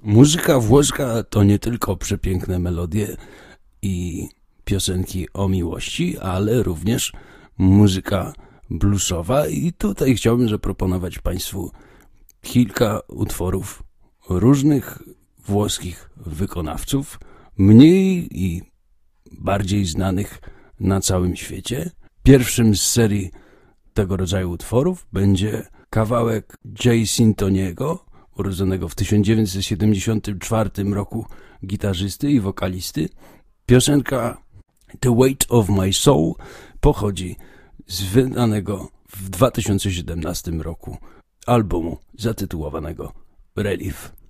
Muzyka włoska to nie tylko przepiękne melodie i piosenki o miłości, ale również muzyka bluesowa i tutaj chciałbym zaproponować Państwu kilka utworów różnych włoskich wykonawców, mniej i bardziej znanych na całym świecie. Pierwszym z serii tego rodzaju utworów będzie kawałek Jay Sintoniego, urodzonego w 1974 roku gitarzysty i wokalisty. Piosenka The Weight of My Soul pochodzi z wydanego w 2017 roku albumu zatytułowanego Relief.